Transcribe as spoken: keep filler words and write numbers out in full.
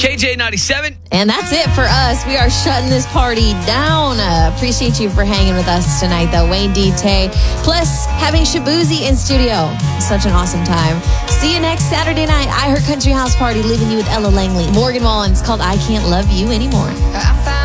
K J ninety-seven. And that's it for us. We are shutting this party down. Uh, appreciate you for hanging with us tonight, though. Wayne D. Tay, plus having Shabuzi in studio. Such an awesome time. See you next Saturday night. I Heard Country House Party, leaving you with Ella Langley. Morgan Wallen. It's called I Can't Love You Anymore.